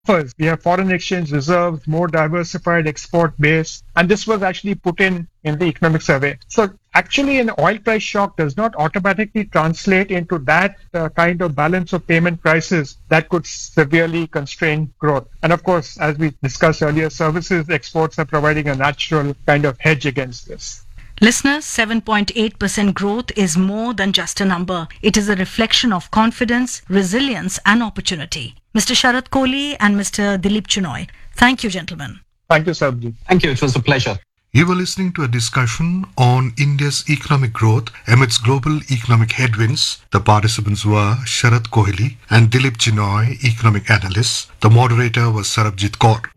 First, we have foreign exchange reserves, more diversified export base, and this was actually put in the economic survey. So actually an oil price shock does not automatically translate into that kind of balance of payment prices that could severely constrain growth. And of course, as we discussed earlier, services exports are providing a natural kind of hedge against this. Listeners, 7.8% growth is more than just a number. It is a reflection of confidence, resilience, and opportunity. Mr. Sharat Kohli and Mr. Dilip Chinoy. Thank you, gentlemen. Thank you, Sabji. Thank you. It was a pleasure. You were listening to a discussion on India's economic growth amidst global economic headwinds. The participants were Sharat Kohli and Dilip Chinoy, economic analysts. The moderator was Sarabjit Kaur.